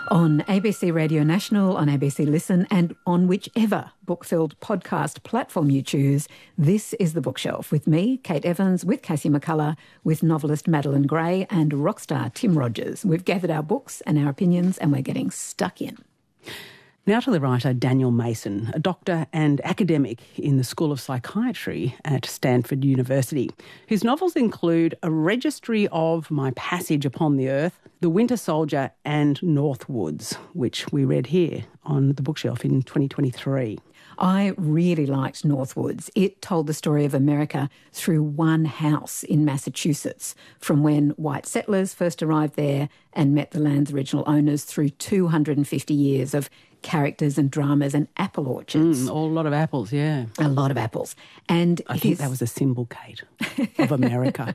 On ABC Radio National, on ABC Listen, and on whichever book-filled podcast platform you choose, this is The Bookshelf with me, Kate Evans, with Casey McCullough, with novelist Madeline Gray and rock star Tim Rogers. We've gathered our books and our opinions and we're getting stuck in. Now to the writer Daniel Mason, a doctor and academic in the School of Psychiatry at Stanford University, whose novels include A Registry of My Passage Upon the Earth, The Winter Soldier and Northwoods, which we read here on The Bookshelf in 2023. I really liked Northwoods. It told the story of America through one house in Massachusetts, from when white settlers first arrived there and met the land's original owners through 250 years of characters and dramas and apple orchards. A lot of apples, yeah. A lot of apples. And I think that was a symbol, Kate, of America.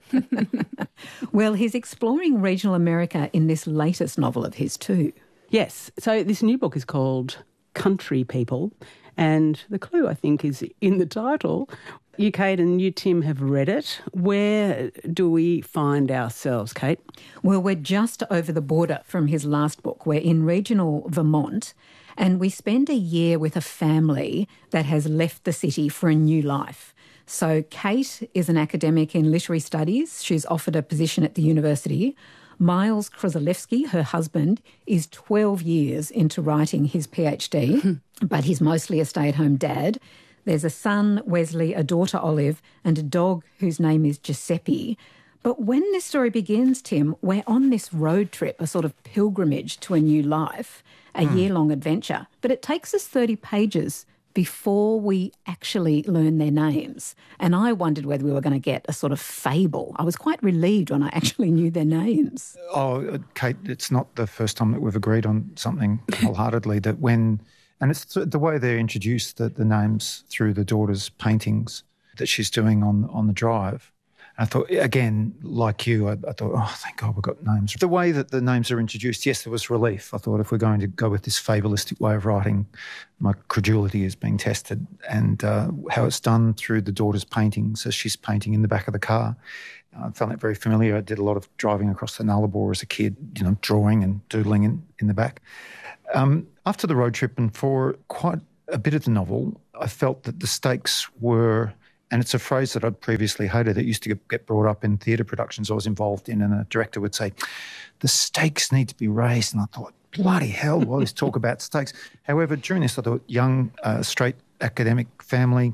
Well, he's exploring regional America in this latest novel of his too. Yes. So this new book is called Country People, and the clue, I think, is in the title. You, Kate, and you, Tim, have read it. Where do we find ourselves, Kate? Well, we're just over the border from his last book. We're in regional Vermont, and we spend a year with a family that has left the city for a new life. So Kate is an academic in literary studies. She's offered a position at the university. Miles Krozalewski, her husband, is 12 years into writing his PhD, but he's mostly a stay-at-home dad. There's a son, Wesley, a daughter, Olive, and a dog whose name is Giuseppe. But when this story begins, Tim, we're on this road trip, a sort of pilgrimage to a new life, a year-long adventure. But it takes us 30 pages before we actually learn their names. And I wondered whether we were going to get a sort of fable. I was quite relieved when I actually knew their names. Oh, Kate, it's not the first time that we've agreed on something wholeheartedly, that when... And it's the way they're introduced, the names through the daughter's paintings that she's doing on the drive. I thought, again, like you, I thought, oh, thank God we've got names. The way that the names are introduced, yes, there was relief. I thought if we're going to go with this fabulistic way of writing, my credulity is being tested, and how it's done through the daughter's paintings as she's painting in the back of the car. I found that very familiar. I did a lot of driving across the Nullarbor as a kid, drawing and doodling in the back. After the road trip and for quite a bit of the novel, I felt that the stakes were... And it's a phrase that I'd previously hated that used to get brought up in theatre productions I was involved in, and a director would say, the stakes need to be raised. And I thought, bloody hell, all this talk about stakes. However, during this, I thought young, straight academic family,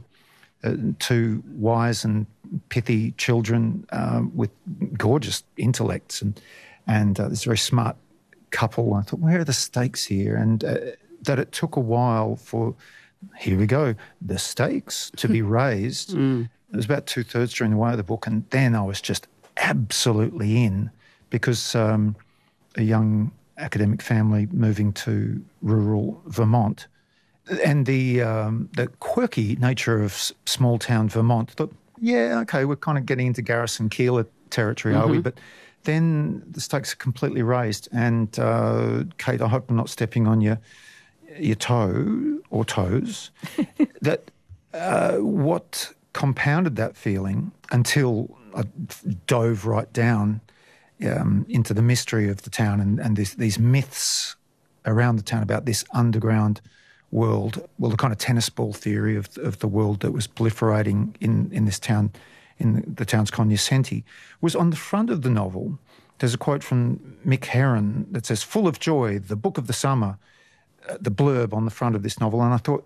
two wise and pithy children with gorgeous intellects and this very smart couple. I thought, where are the stakes here? And that it took a while for... Here we go, the stakes to be raised. It was about 2/3 during the way of the book, and then I was just absolutely in, because a young academic family moving to rural Vermont and the quirky nature of small town Vermont. I thought, yeah, okay, we're kind of getting into Garrison Keillor territory, are we? But then the stakes are completely raised, and Kate, I hope I'm not stepping on your toe or toes, that what compounded that feeling until I dove right down into the mystery of the town and these myths around the town about this underground world, well, the kind of tennis ball theory of the world that was proliferating in this town, in the town's cognoscenti, was on the front of the novel. There's a quote from Mick Herron that says, "Full of joy, the book of the summer," the blurb on the front of this novel. And I thought,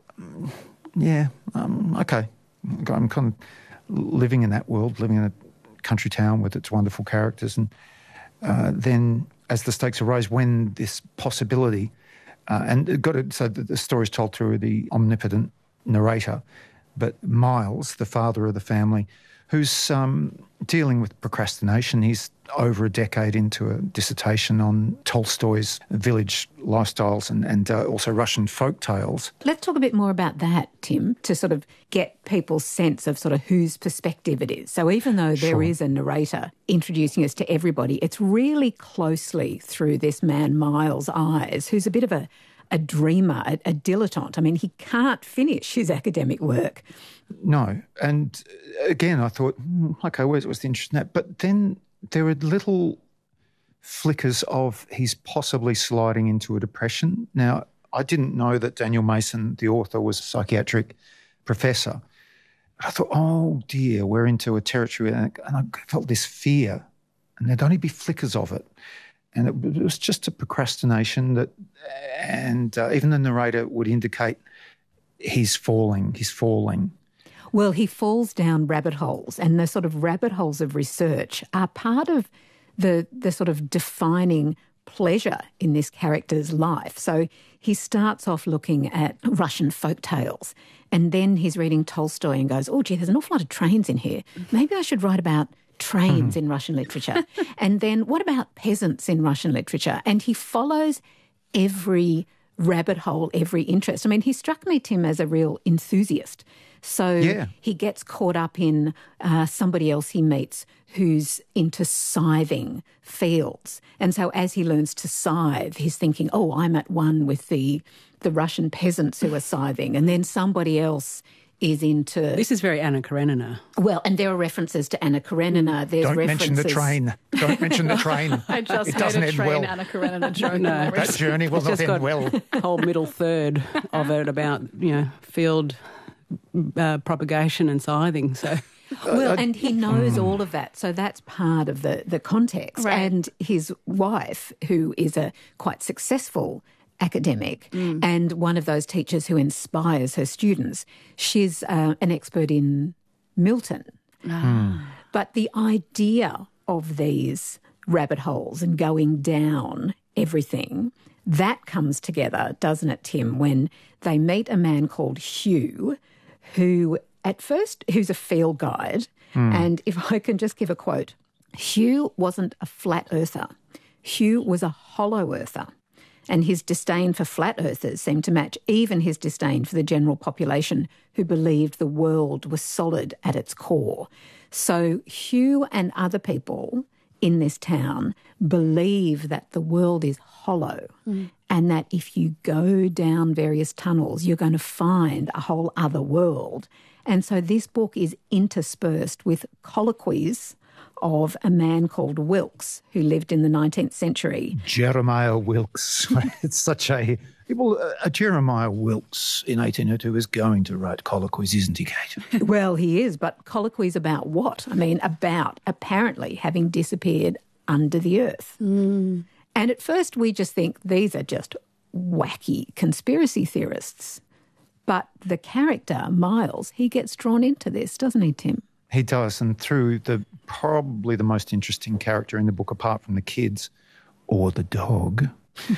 okay, I'm kind of living in that world, living in a country town with its wonderful characters. And then as the stakes are raised, when this possibility, so the story's told through the omnipotent narrator, but Miles, the father of the family, who's dealing with procrastination. He's over a decade into a dissertation on Tolstoy's village lifestyles and also Russian folk tales. Let's talk a bit more about that, Tim, to sort of get people's sense of sort of whose perspective it is. So even though there is a narrator introducing us to everybody, it's really closely through this man Miles' eyes, who's a bit of a dreamer, a dilettante. I mean, he can't finish his academic work. No. And again, I thought, okay, what's the interest in that? But then there are little flickers of he's possibly sliding into a depression. Now, I didn't know that Daniel Mason, the author, was a psychiatric professor. I thought, oh dear, we're into a territory, and I felt this fear, and there'd only be flickers of it. And it was just a procrastination and even the narrator would indicate he's falling. Well, he falls down rabbit holes, and the sort of rabbit holes of research are part of the sort of defining pleasure in this character's life. So he starts off looking at Russian folk tales, and then he's reading Tolstoy and goes, oh, gee, there's an awful lot of trains in here. Maybe I should write about trains in Russian literature. And then what about peasants in Russian literature? And he follows every rabbit hole, every interest. I mean, he struck me, Tim, as a real enthusiast. So he gets caught up in somebody else he meets who's into scything fields. And so as he learns to scythe, he's thinking, oh, I'm at one with the Russian peasants who are scything. And then somebody else is into... This is very Anna Karenina. Well, and there are references to Anna Karenina. There's Don't references... mention the train. Don't mention the train. I just it doesn't heard a end train well. Anna Karenina joke. No, that journey will not end well. Whole middle third of it about, field propagation and scything. So... Well, and he knows all of that, so that's part of the context. Right. And his wife, who is a quite successful academic and one of those teachers who inspires her students, she's an expert in Milton. But the idea of these rabbit holes and going down everything, that comes together, doesn't it, Tim, when they meet a man called Hugh, who's a field guide. And if I can just give a quote, Hugh wasn't a flat earther. Hugh was a hollow earther. And his disdain for flat earthers seemed to match even his disdain for the general population who believed the world was solid at its core. So Hugh and other people in this town believe that the world is hollow and that if you go down various tunnels, you're going to find a whole other world. And so this book is interspersed with colloquies of a man called Wilkes who lived in the 19th century. Jeremiah Wilkes. It's such a... Jeremiah Wilkes in 1802 is going to write colloquies, isn't he, Kate? Well, he is, but colloquies about what? I mean, about apparently having disappeared under the earth. And at first we just think these are just wacky conspiracy theorists. But the character, Miles, he gets drawn into this, doesn't he, Tim? He does, and through probably the most interesting character in the book, apart from the kids or the dog,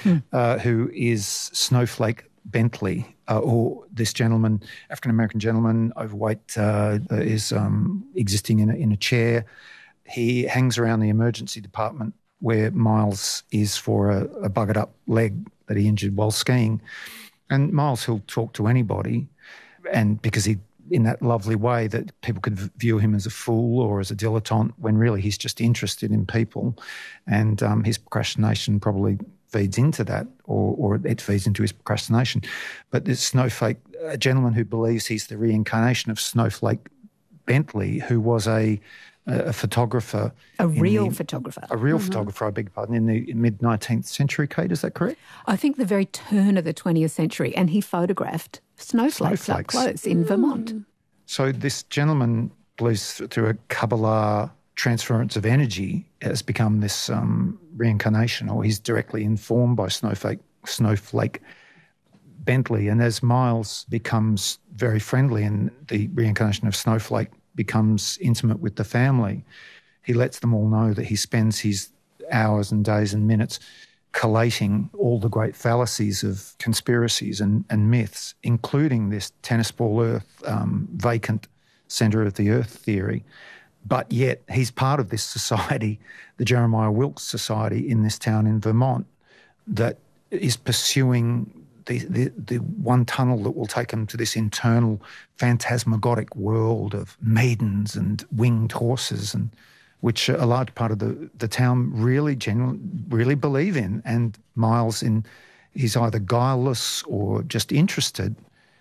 who is Snowflake Bentley, or this gentleman, African-American gentleman, overweight, is existing in a chair. He hangs around the emergency department where Miles is for a buggered-up leg that he injured while skiing. And Miles, he'll talk to anybody, and because he, in that lovely way that people could view him as a fool or as a dilettante, when really he's just interested in people, and his procrastination probably feeds into that, or it feeds into his procrastination. But this Snowflake, a gentleman who believes he's the reincarnation of Snowflake Bentley, who was a photographer. A real photographer, I beg your pardon, in the mid-19th century, Kate, is that correct? I think the very turn of the 20th century, and he photographed snowflakes up close in Vermont. So this gentleman believes through a Kabbalah transference of energy has become this reincarnation, or he's directly informed by Snowflake Bentley. And as Miles becomes very friendly and the reincarnation of Snowflake becomes intimate with the family, he lets them all know that he spends his hours and days and minutes collating all the great fallacies of conspiracies and myths, including this tennis ball earth, vacant centre of the earth theory. But yet he's part of this society, the Jeremiah Wilkes Society in this town in Vermont, that is pursuing the one tunnel that will take him to this internal phantasmagoric world of maidens and winged horses, and which a large part of the town really believe in. And Miles, he's either guileless or just interested,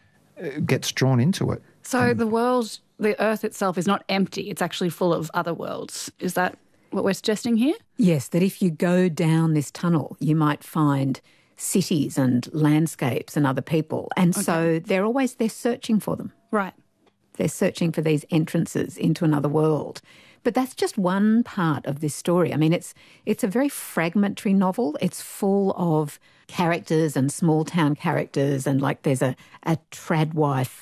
gets drawn into it. So the earth itself is not empty. It's actually full of other worlds. Is that what we're suggesting here? Yes, that if you go down this tunnel, you might find cities and landscapes and other people. And so they're searching for them. Right. They're searching for these entrances into another world. But that's just one part of this story. I mean, it's a very fragmentary novel. It's full of characters and small-town characters, and like there's a tradwife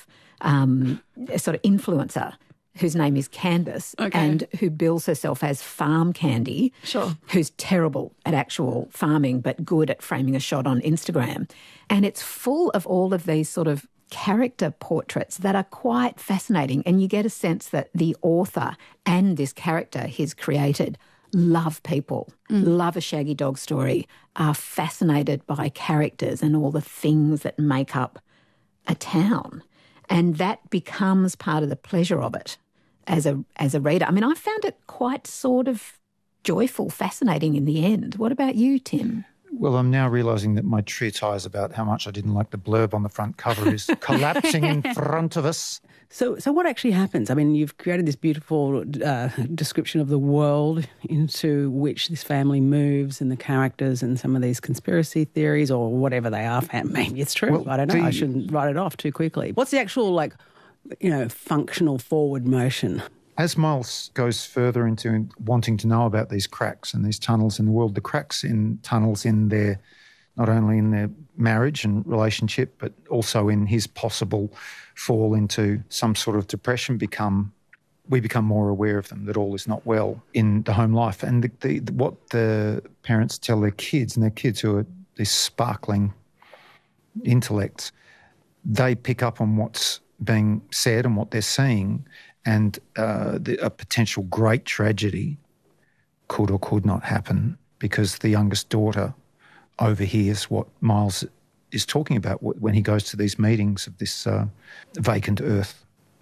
a sort of influencer whose name is Candace and who bills herself as Farm Candy, who's terrible at actual farming but good at framing a shot on Instagram. And it's full of all of these sort of character portraits that are quite fascinating, and you get a sense that the author and this character he's created love people, love a shaggy dog story, are fascinated by characters and all the things that make up a town. And that becomes part of the pleasure of it as a reader. I mean, I found it quite sort of joyful, fascinating in the end. What about you, Tim? Well, I'm now realising that my treatise about how much I didn't like the blurb on the front cover is collapsing in front of us. So what actually happens? I mean, you've created this beautiful description of the world into which this family moves and the characters and some of these conspiracy theories or whatever they are. Maybe it's true. Well, I don't know. I shouldn't write it off too quickly. What's the actual, functional forward motion? As Miles goes further into wanting to know about these cracks and these tunnels in the world, the cracks in tunnels in their, not only in their marriage and relationship, but also in his possible fall into some sort of depression, we become more aware of them, that all is not well in the home life. And what the parents tell their kids, and their kids who are these sparkling intellects, they pick up on what's being said and what they're seeing, and a potential great tragedy could or could not happen because the youngest daughter overhears what Miles is talking about when he goes to these meetings of this vacant earth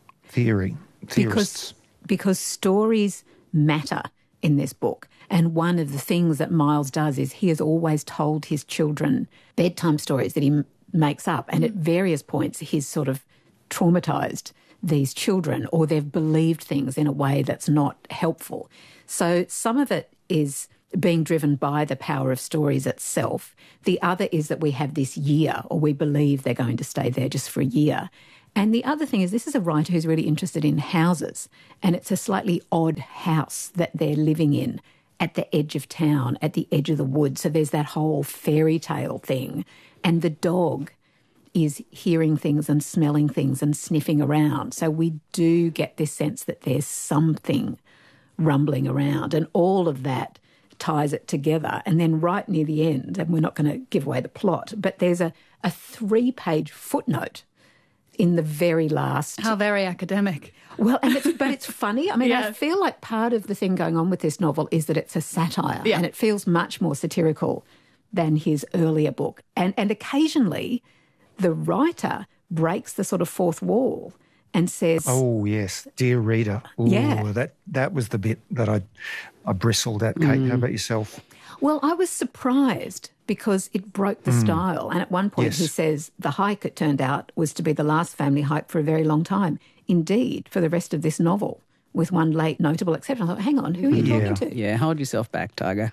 theorists. Because stories matter in this book. And one of the things that Miles does is he has always told his children bedtime stories that he makes up. And at various points he's sort of traumatised these children, or they've believed things in a way that's not helpful. So some of it is being driven by the power of stories itself. The other is that we have this year, or we believe they're going to stay there just for a year. And the other thing is this is a writer who's really interested in houses, and it's a slightly odd house that they're living in at the edge of town, at the edge of the woods. So there's that whole fairy tale thing. And the dog is hearing things and smelling things and sniffing around. So we do get this sense that there's something rumbling around, and all of that ties it together. And then right near the end, and we're not going to give away the plot, but there's a 3-page footnote in the very last. How very academic. Well, but it's funny. I mean, I feel like part of the thing going on with this novel is that it's a satire, and it feels much more satirical than his earlier book. And occasionally the writer breaks the sort of fourth wall and says... Oh, yes, dear reader. Ooh, that was the bit that I bristled at, Kate. How about yourself? Well, I was surprised because it broke the style. And at one point he says the hike, it turned out, was to be the last family hike for a very long time. Indeed, for the rest of this novel, with one late notable exception. I thought, hang on, who are you talking to? Yeah, hold yourself back, Tiger.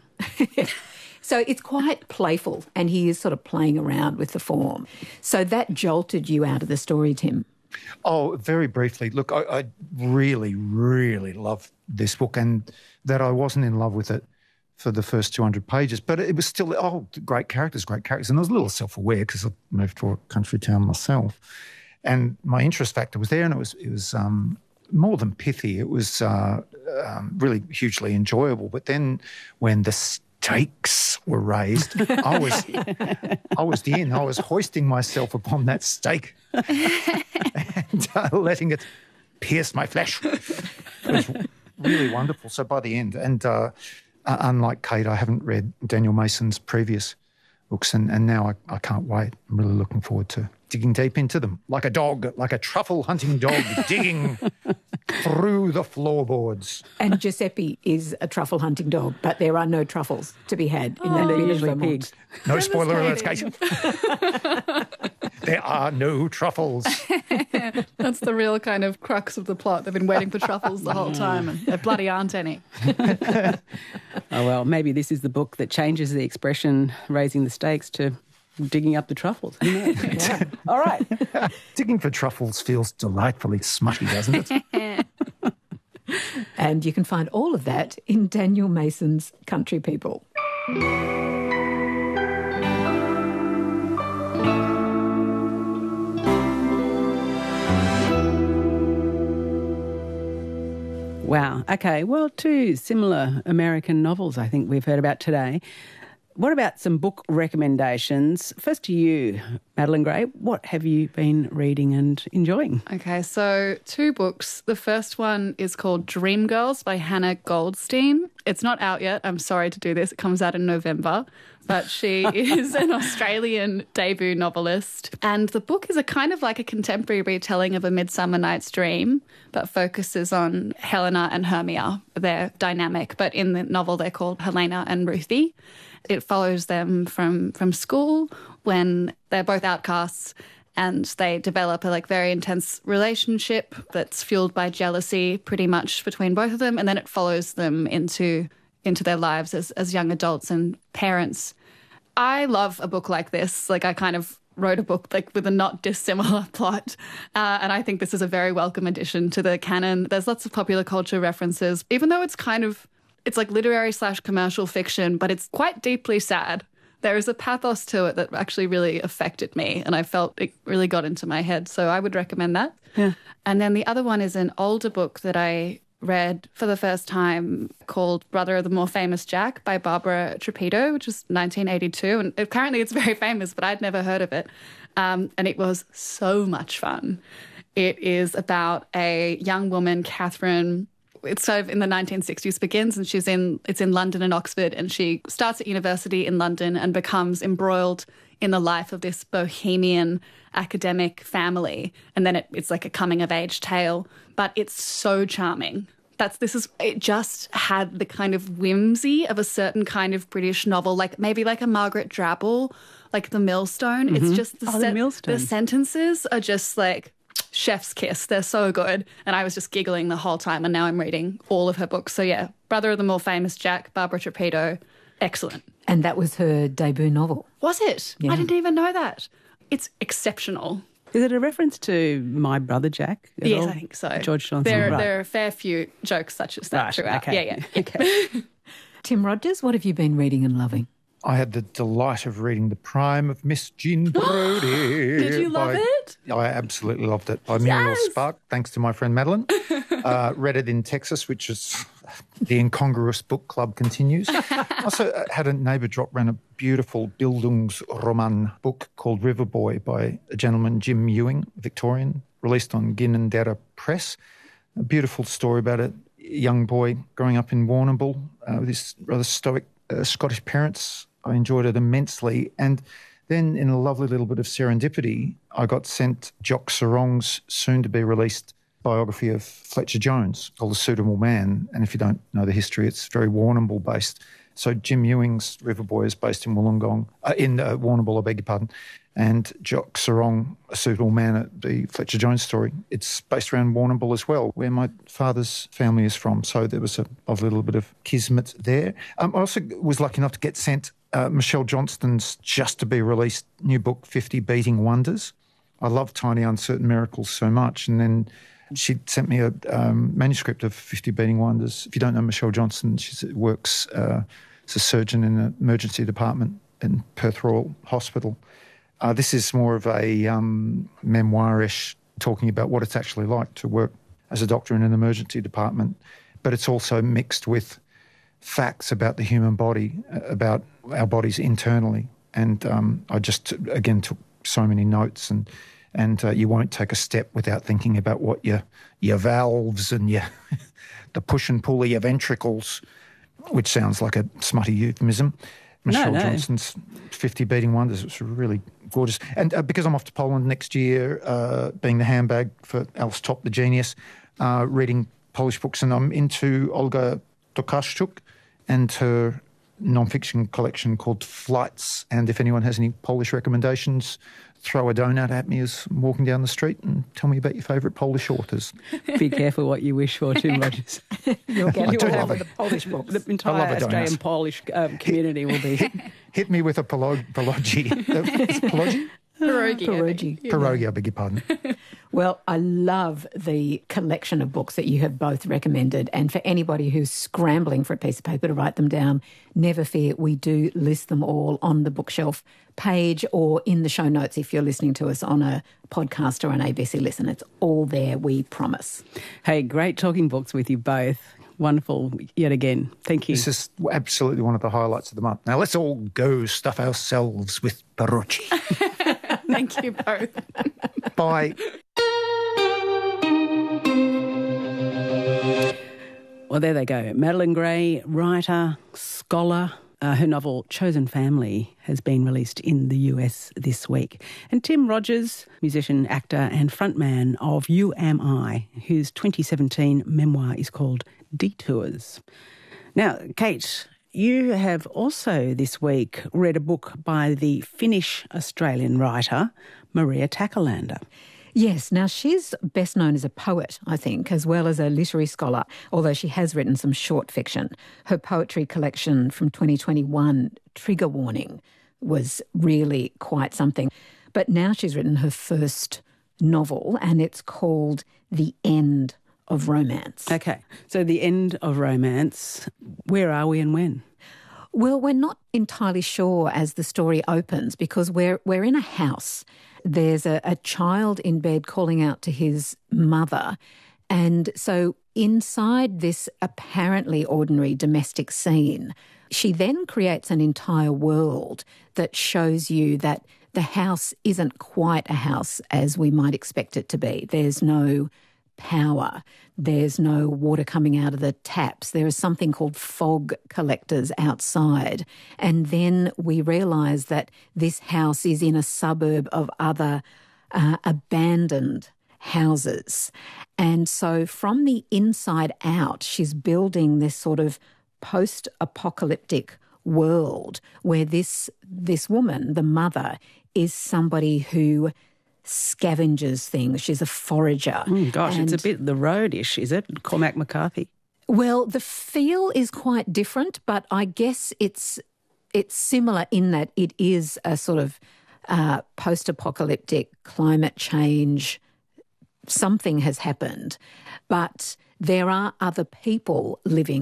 So it's quite playful, and he is sort of playing around with the form. So that jolted you out of the story, Tim? Oh, very briefly. Look, I really, really love this book, and that I wasn't in love with it for the first 200 pages, but it was still, great characters. And I was a little self-aware because I moved to a country town myself, and my interest factor was there, and it was more than pithy. It was really hugely enjoyable. But then when the stakes were raised, I was in. I was hoisting myself upon that stake and letting it pierce my flesh. It was really wonderful. So by the end, and unlike Kate, I haven't read Daniel Mason's previous books, and now I can't wait. I'm really looking forward to digging deep into them, like a dog, like a truffle hunting dog, digging through the floorboards. And Giuseppe is a truffle hunting dog, but there are no truffles to be had in that bit of Vermont. No spoiler alerts, Kate. There are no truffles. That's the real kind of crux of the plot. They've been waiting for truffles the whole time and there bloody aren't any. Oh, well, maybe this is the book that changes the expression raising the stakes to digging up the truffles. Who knows? Yeah. All right. Digging for truffles feels delightfully smutty, doesn't it? And you can find all of that in Daniel Mason's Country People. Wow. Okay. Well, two similar American novels I think we've heard about today. What about some book recommendations? First to you, Madeline Gray. What have you been reading and enjoying? Okay, so 2 books. The first one is called Dreamgirls by Hannah Goldstein. It's not out yet. I'm sorry to do this. It comes out in November. But she is an Australian debut novelist. And the book is a kind of like a contemporary retelling of A Midsummer Night's Dream, but focuses on Helena and Hermia, their dynamic. But in the novel, they're called Helena and Ruthie. It follows them from school when they're both outcasts and they develop a very intense relationship that's fueled by jealousy pretty much between both of them. And then it follows them into their lives as young adults and parents. I love a book like this. I kind of wrote a book with a not dissimilar plot. And I think this is a very welcome addition to the canon. There's lots of popular culture references, even though it's like literary/commercial fiction, but it's quite deeply sad. There is a pathos to it that actually really affected me, and I felt it really got into my head. So I would recommend that. Yeah. And then the other one is an older book that I read for the first time called Brother of the More Famous Jack by Barbara Trapito, which is 1982. And apparently it's very famous, but I'd never heard of it. And it was so much fun. It is about a young woman, Catherine. It's sort of in the 1960s begins, and it's in London and Oxford, and she starts at university in London and becomes embroiled in the life of this bohemian academic family. And then it's like a coming-of-age tale, but it's so charming. It just had the kind of whimsy of a certain kind of British novel, maybe like a Margaret Drabble, like The Millstone. Mm-hmm. It's just the sentences are just like chef's kiss. They're so good. And I was just giggling the whole time, and now I'm reading all of her books. So yeah, Brother of the More Famous Jack, Barbara Trapito, excellent. And that was her debut novel. Was it? Yeah. I didn't even know that. It's exceptional. Is it a reference to My Brother Jack? Yes, I think so. George Johnson. There are a fair few jokes such as that throughout. Okay. Yeah. Okay. Tim Rogers, what have you been reading and loving? I had the delight of reading The Prime of Miss Jean Brodie. Did you love it? I absolutely loved it, by Muriel Spark, thanks to my friend Madeline. Read it in Texas, which is the incongruous book club continues. Also had a neighbour ran a beautiful Bildungsroman book called River Boy by a gentleman, Jim Ewing, Victorian, released on Ginninderra Press. A beautiful story about a young boy growing up in Warrnambool with his rather stoic Scottish parents. I enjoyed it immensely. And then in a lovely little bit of serendipity, I got sent Jock Sarong's soon-to-be-released biography of Fletcher Jones called The Suitable Man. And if you don't know the history, it's very Warrnambool-based. So Jim Ewing's River Boy is based in Wollongong, in Warrnambool, I beg your pardon. And Jock Sarong, A Suitable Man, the Fletcher Jones story, it's based around Warrnambool as well, where my father's family is from. So there was a little bit of kismet there. I also was lucky enough to get sent Michelle Johnston's just-to-be-released new book, 50 Beating Wonders. I love Tiny Uncertain Miracles so much. And then she sent me a manuscript of 50 Beating Wonders. If you don't know Michelle Johnston, she works as a surgeon in an emergency department in Perth Royal Hospital. This is more of a memoirish, talking about what it's actually like to work as a doctor in an emergency department. But it's also mixed with facts about the human body, about our bodies internally. And I just, again, took so many notes, and you won't take a step without thinking about what your valves and the push and pull of your ventricles, which sounds like a smutty euphemism. Michelle Johnston's 50 Beating Wonders. It was really gorgeous. And because I'm off to Poland next year, being the handbag for Alice Topp, the genius, reading Polish books, and I'm into Olga Tokarczuk and her non-fiction collection called Flights. And if anyone has any Polish recommendations, throw a donut at me as I'm walking down the street and tell me about your favourite Polish authors. Be careful what you wish for, Tim Rogers. You'll get I do all love over it. the Polish books. The entire donut. Australian Polish community will be... Hit me with a pierogi. Pierogi? Pierogi. Pierogi, I beg your pardon. Well, I love the collection of books that you have both recommended. And for anybody who's scrambling for a piece of paper to write them down, never fear, we do list them all on the bookshelf page or in the show notes if you're listening to us on a podcast or an ABC Listen. It's all there, we promise. Hey, great talking books with you both. Wonderful yet again. Thank you. This is absolutely one of the highlights of the month. Now let's all go stuff ourselves with pierogi. Thank you both. Bye. Well, there they go. Madeline Gray, writer, scholar. Her novel Chosen Family has been released in the US this week. And Tim Rogers, musician, actor and frontman of You Am I, whose 2017 memoir is called Detours. Now, Kate, you have also this week read a book by the Finnish-Australian writer Maria Takalander. Yes, now she's best known as a poet, I think, as well as a literary scholar, although she has written some short fiction. Her poetry collection from 2021, Trigger Warning, was really quite something. But now she's written her first novel, and it's called The End of Romance. Okay, so The End of Romance, where are we and when? Well, we're not entirely sure as the story opens because we're in a house. There's a child in bed calling out to his mother. And so inside this apparently ordinary domestic scene, she then creates an entire world that shows you that the house isn't quite a house as we might expect it to be. There's no power. There's no water coming out of the taps. There is something called fog collectors outside. And then we realise that this house is in a suburb of other abandoned houses. And so from the inside out, she's building this sort of post-apocalyptic world where this woman, the mother, is somebody who scavenges things. She's a forager. Gosh, it's a bit The Road-ish, is it? Cormac McCarthy. Well, the feel is quite different, but I guess it's similar in that it is a sort of post-apocalyptic climate change. Something has happened, but there are other people living